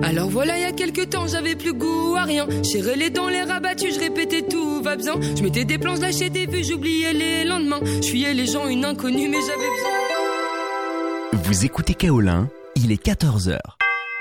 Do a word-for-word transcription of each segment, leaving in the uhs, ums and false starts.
Alors voilà, il y a quelques temps, j'avais plus goût à rien. J'ai les dans les rabattus, je répétais tout va bien. Je mettais des plans, lâchais des vues, j'oubliais les lendemains. Je fuyais les gens, une inconnue, mais j'avais besoin. Vous écoutez Kaolin, il est quatorze heures.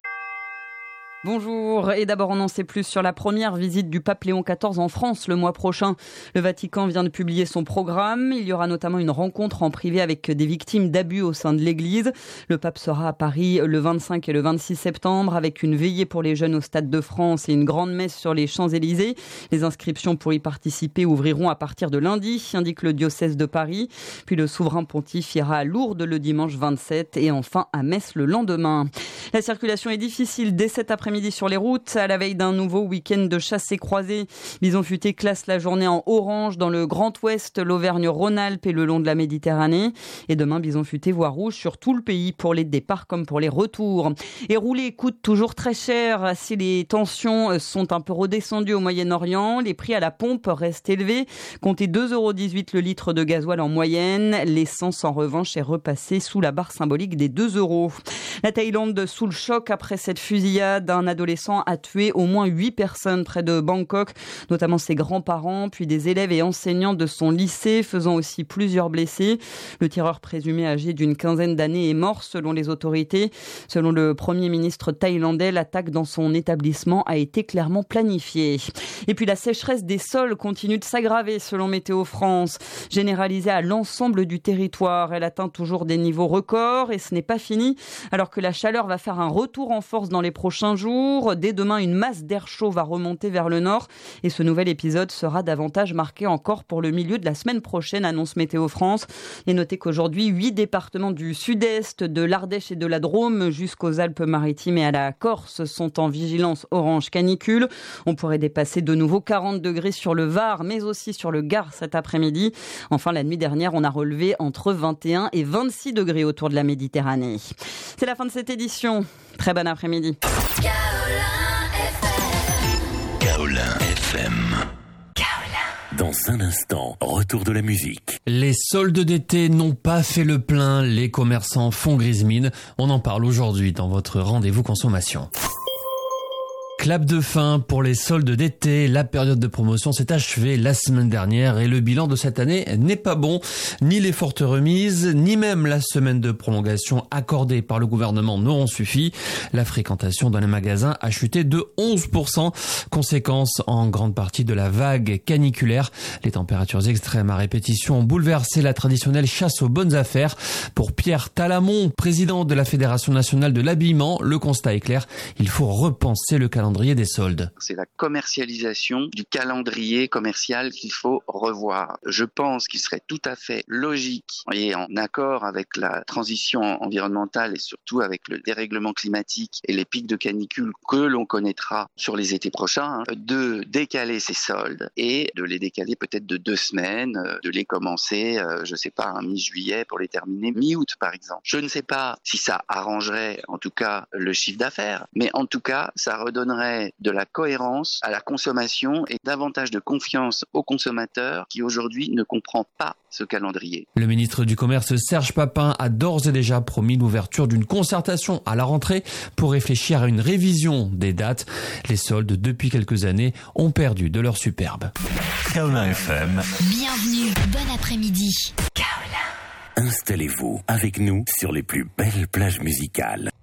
Bonjour, et d'abord on en sait plus sur la première visite du pape Léon quatorze en France le mois prochain. Le Vatican vient de publier son programme. Il y aura notamment une rencontre en privé avec des victimes d'abus au sein de l'Église. Le pape sera à Paris le vingt-cinq et le vingt-six septembre avec une veillée pour les jeunes au Stade de France et une grande messe sur les Champs-Élysées. Les inscriptions pour y participer ouvriront à partir de lundi, indique le diocèse de Paris. Puis le souverain pontife ira à Lourdes le dimanche vingt-sept et enfin à Metz le lendemain. La circulation est difficile dès cet après-midi sur les routes, à la veille d'un nouveau week-end de chasse et croisée. Bison Futé classe la journée en orange dans le Grand Ouest, l'Auvergne-Rhône-Alpes et le long de la Méditerranée. Et demain, Bison Futé voit rouge sur tout le pays pour les départs comme pour les retours. Et rouler coûte toujours très cher. Si les tensions sont un peu redescendues au Moyen-Orient, les prix à la pompe restent élevés. Comptez deux euros dix-huit le litre de gasoil en moyenne. L'essence, en revanche, est repassée sous la barre symbolique des deux euros. La Thaïlande sous le choc après cette fusillade. Un adolescent a tué au moins huit personnes près de Bangkok, notamment ses grands-parents, puis des élèves et enseignants de son lycée, faisant aussi plusieurs blessés. Le tireur présumé âgé d'une quinzaine d'années est mort selon les autorités. Selon le Premier ministre thaïlandais, l'attaque dans son établissement a été clairement planifiée. Et puis la sécheresse des sols continue de s'aggraver selon Météo France. Généralisée à l'ensemble du territoire, elle atteint toujours des niveaux records et ce n'est pas fini. Alors que la chaleur va faire un retour en force dans les prochains jours, dès demain, une masse d'air chaud va remonter vers le nord et ce nouvel épisode sera davantage marqué encore pour le milieu de la semaine prochaine, annonce Météo France. Et notez qu'aujourd'hui, huit départements du sud-est, de l'Ardèche et de la Drôme jusqu'aux Alpes-Maritimes et à la Corse sont en vigilance orange canicule. On pourrait dépasser de nouveau quarante degrés sur le Var, mais aussi sur le Gard cet après-midi. Enfin, la nuit dernière, on a relevé entre vingt et un et vingt-six degrés autour de la Méditerranée. C'est la fin de cette édition. Très bon après-midi. Kaolin F M. Dans un instant, retour de la musique. Les soldes d'été n'ont pas fait le plein, les commerçants font grise mine. On en parle aujourd'hui dans votre rendez-vous consommation. Clap de fin pour les soldes d'été. La période de promotion s'est achevée la semaine dernière et le bilan de cette année n'est pas bon. Ni les fortes remises, ni même la semaine de prolongation accordée par le gouvernement n'auront suffi. La fréquentation dans les magasins a chuté de onze pour cent. Conséquence en grande partie de la vague caniculaire. Les températures extrêmes à répétition ont bouleversé la traditionnelle chasse aux bonnes affaires. Pour Pierre Talamon, président de la Fédération nationale de l'habillement, le constat est clair. Il faut repenser le calendrier des soldes. C'est la commercialisation du calendrier commercial qu'il faut revoir. Je pense qu'il serait tout à fait logique et en accord avec la transition environnementale et surtout avec le dérèglement climatique et les pics de canicule que l'on connaîtra sur les étés prochains, hein, de décaler ces soldes et de les décaler peut-être de deux semaines, de les commencer, euh, je ne sais pas, un mi-juillet pour les terminer mi-août par exemple. Je ne sais pas si ça arrangerait en tout cas le chiffre d'affaires, mais en tout cas ça redonnerait de la cohérence à la consommation et davantage de confiance au consommateur qui aujourd'hui ne comprend pas ce calendrier. Le ministre du Commerce Serge Papin a d'ores et déjà promis l'ouverture d'une concertation à la rentrée pour réfléchir à une révision des dates. Les soldes depuis quelques années ont perdu de leur superbe. Kaolin F M. Bienvenue, bon après-midi. Kaolin. Installez-vous avec nous sur les plus belles plages musicales.